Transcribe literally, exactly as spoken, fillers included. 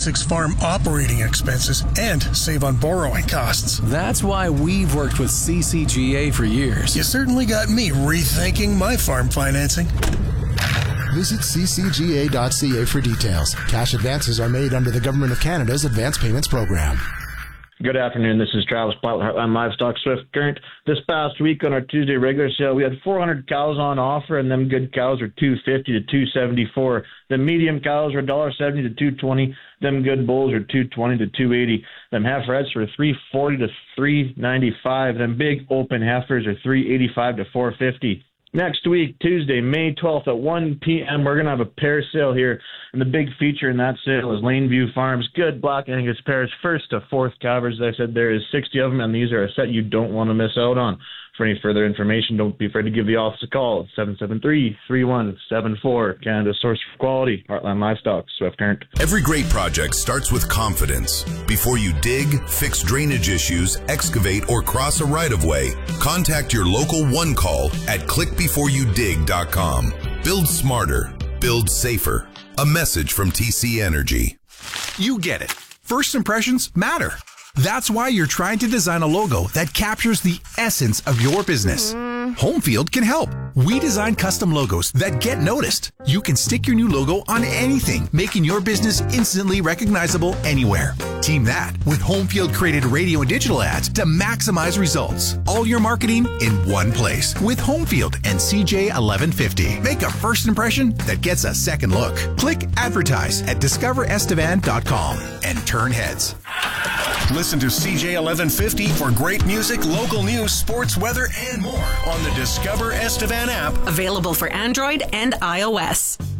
basics farm operating expenses and save on borrowing costs. That's why we've worked with C C G A for years. You certainly got me rethinking my farm financing. Visit c c g a dot c a for details. Cash advances are made under the Government of Canada's Advance Payments Program. Good afternoon. This is Travis Platt, Heartland Livestock Swift Current. This past week on our Tuesday regular sale, we had four hundred cows on offer, and them good cows were two fifty to two seventy-four. The medium cows were one seventy to two twenty. Them good bulls were two twenty to two eighty. Them heifers were three forty to three ninety-five. Them big open heifers are three eighty-five to four fifty. Next week, Tuesday, May twelfth at one p.m., we're going to have a pair sale here, and the big feature in that sale is Laneview Farms good Black Angus pairs, first to fourth calvers. As I said, there is sixty of them, and these are a set you don't want to miss out on. For any further information, don't be afraid to give the office a call, seven seven three, three one seven four. Canada's source for quality, Heartland Livestock, Swift Current. Every great project starts with confidence. Before you dig, fix drainage issues, excavate, or cross a right-of-way, contact your local One Call at click before you dig dot com. Build smarter. Build safer. A message from T C Energy. You get it. First impressions matter. That's why you're trying to design a logo that captures the essence of your business. Mm. Homefield can help. We design custom logos that get noticed. You can stick your new logo on anything, making your business instantly recognizable anywhere. Team that with Homefield created radio and digital ads to maximize results. All your marketing in one place with Homefield and C J eleven fifty. Make a first impression that gets a second look. Click advertise at discover estevan dot com and turn heads. Listen to C J eleven fifty for great music, local news, sports, weather, and more on the Discover Estevan app. Available for Android and iOS.